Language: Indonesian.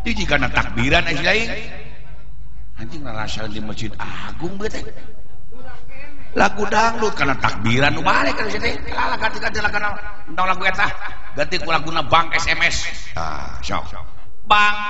jika takbiran lain anjing ngerasa di Masjid Agung gitu lagu dangdut karena takbiran nu balik kan sini lah ganti lagu eta ganti ku laguna Bang SMS sok Bang